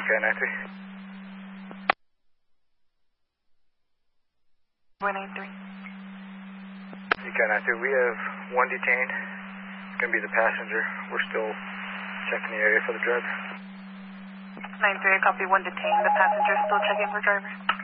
CK93. 193. CK93, we have one detained. It's going to be the passenger. We're still checking the area for the driver. 93, copy, one detained. The passenger still checking for driver.